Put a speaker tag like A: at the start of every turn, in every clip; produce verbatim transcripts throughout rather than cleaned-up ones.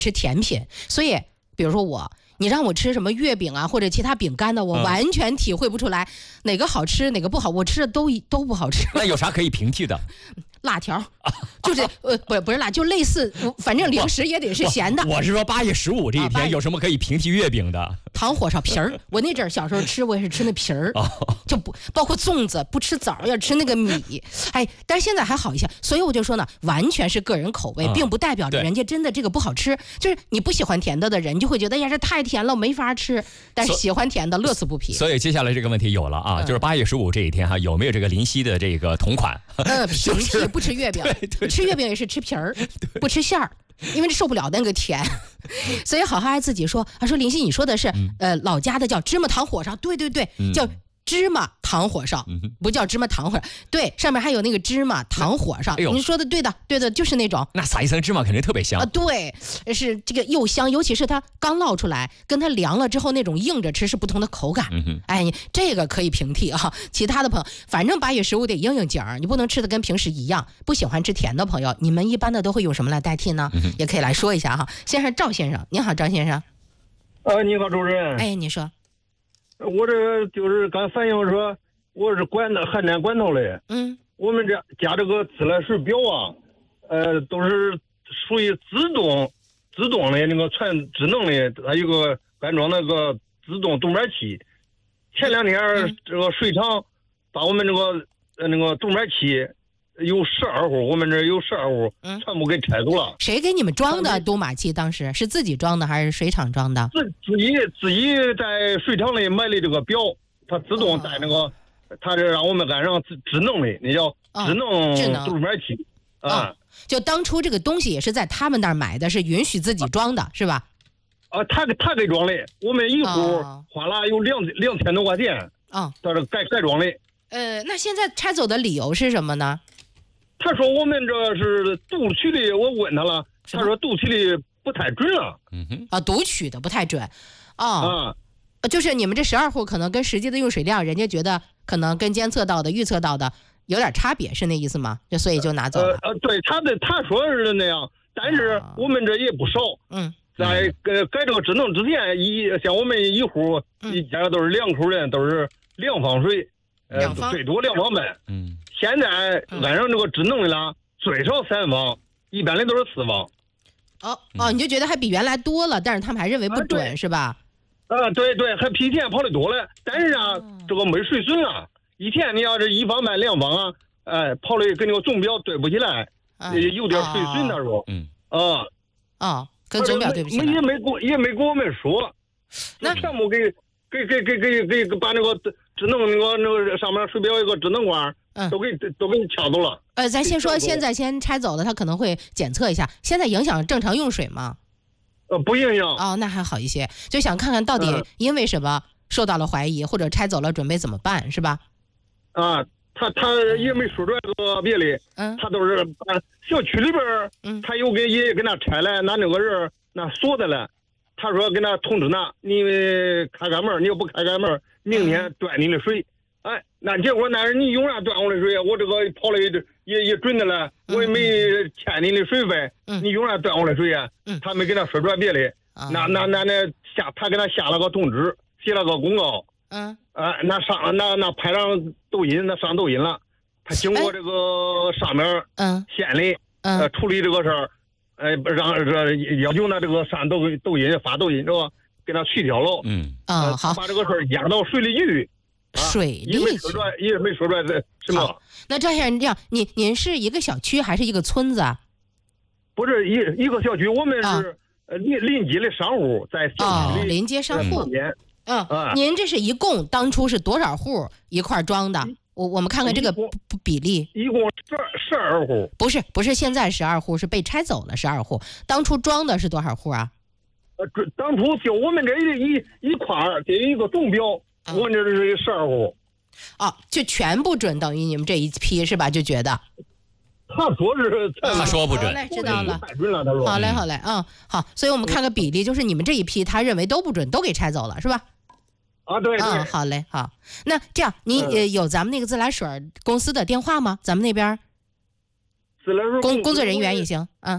A: 吃甜品，所以比如说我。你让我吃什么月饼啊，或者其他饼干的，我完全体会不出来哪个好吃哪个不好，我吃的都都不好吃。
B: 那有啥可以平替的？
A: 辣条，就是呃不不是辣，就类似，反正零食也得是咸的。
B: 我, 我是说八月十五这一天、啊、有什么可以平替月饼的？
A: 糖火烧皮儿，我那阵儿小时候吃，我也是吃那皮儿，哦、就不包括粽子，不吃枣要吃那个米。哎，但是现在还好一些，所以我就说呢，完全是个人口味，嗯、并不代表着人家真的这个不好吃。就是你不喜欢甜的的人，就会觉得呀这太甜了，没法吃。但是喜欢甜的，乐此不疲。
B: 所以接下来这个问题有了啊，嗯、就是八月十五这一天哈，有没有这个林夕的这个同款？
A: 嗯，平替不吃月饼，对对对吃月饼也是吃皮儿，不吃馅儿。因为受不了那个甜，所以好好爱自己说。他说林夕，你说的是、嗯、呃老家的叫芝麻糖火烧，对对对，嗯、叫芝麻糖火烧，嗯、不叫芝麻糖火烧。对，上面还有那个芝麻糖火烧。哎、您说的对的，对的，就是那种。
B: 那撒一层芝麻肯定特别香
A: 啊！对，是这个又香，尤其是它刚烙出来，跟它凉了之后那种硬着吃是不同的口感。嗯、哎，这个可以平替啊。其他的朋友，反正八月十五得应应景儿，你不能吃的跟平时一样。不喜欢吃甜的朋友，你们一般的都会用什么来代替呢？嗯、也可以来说一下哈。先是赵先生，你好，赵先生。
C: 呃，你好，主持人。
A: 哎，你说。
C: 我这就是刚反映说，我是管的邯郸管头的。嗯，我们这家这个自来水表啊，呃，都是属于自动自动的那个全智能的，它有个安装那个自动读码器。前两天这个水厂把我们这个呃那个读码器有十二户，我们这有十二户，全部给拆走了。
A: 谁给你们装的读码器？当时是自己装的还是水厂装的？
C: 自自己自己在水厂里买的这个表，它自动带那个，哦、它这让我们安上智能的，那叫智能读码器、
A: 哦、啊、哦。就当初这个东西也是在他们那儿买的，是允许自己装的，是吧？
C: 啊，他给他给装的，我们一户花了有两两千多块钱啊，到这改改装的。
A: 呃，那现在拆走的理由是什么呢？
C: 他说我们这是读取的，我问他了，他说读取的不太准了。
A: 嗯哼，啊，读取的不太准，哦，啊，就是你们这十二户可能跟实际的用水量，人家觉得可能跟监测到的、预测到的有点差别，是那意思吗？就所以就拿走了。
C: 呃呃，对，他的他说是那样，但是我们这也不少。嗯，在改改这个智能之前，一像我们一户一家都是两口人，都是两方水，呃，最多两方半。嗯。现在按上这个智能的了，最少三方，一般的都是四方。
A: 哦哦，你就觉得还比原来多了，但是他们还认为不准、啊、是吧？
C: 啊，对对，还比以前跑的多了。但是啊，哦、这个没水准啊。以前你要是一方半两方啊，哎，跑的跟那个总表对不起来，啊、有点水准他说。嗯。啊。
A: 啊，跟总表对不起来。
C: 也没给也没跟我们说，那全部给给给给给给给把那个智能那个那个上面水表一个智能管。嗯，都给都给你抢走了。
A: 呃，咱先说，现在先拆走了，他可能会检测一下。现在影响正常用水吗？
C: 呃，不影响。
A: 哦，那还好一些。就想看看到底因为什么受到了怀疑，嗯、或者拆走了，准备怎么办，是吧？
C: 啊，他他也没说出来个别的，嗯，他都是把小区里边，嗯，他又给也跟他拆了，拿那个人那锁的了。他说跟他通知他，你开开门，你要不开开门，明天断你的水。嗯哎，那结果那是你永远断我的水，我这个跑了也也准的了，我也没欠你的水费，嗯、你永远断我的水啊！嗯、他没跟他说出来别的，嗯、那那那那下他给他下了个通知，写了个公告，嗯，啊，那上那那拍上抖音，那上抖音了，他经过这个上面嗯县里嗯呃处理这个事儿，呃让这要求呢这个上抖抖音发抖音这个给他取消了，
B: 嗯
A: 啊好，
C: 把这个事儿压到水利局。
A: 水利
C: 也没说出来，也没说出来这什么。
A: 那赵先生这样，您您是一个小区还是一个村子啊？
C: 不是一一个小区，我们是呃临临街的商户在小区里。
A: 哦，临街商户。嗯，啊、您这是一共当初是多少户一块装的？我我们看看这个比例。
C: 一共十十二户。
A: 不是不是，现在十二户是被拆走了十二户，当初装的是多少户啊？
C: 呃，当初就我们这一一一块儿这一个总表。我这是十二户，
A: 哦，就全不准，等于你们这一批是吧？就觉得，
C: 他说是，
B: 他说不准，
A: 好嘞，知道了，
C: 太准了，他说，
A: 好嘞，好嘞，嗯，好，所以我们看个比例，就是你们这一批，他认为都不准，都给拆走了，是吧？
C: 啊，对，
A: 嗯，好嘞，好，那这样，你呃有咱们那个自来水公司的电话吗？咱们那边，
C: 自来水
A: 工工作人员也行，嗯，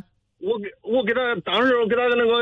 C: 我给我给他当时给他那个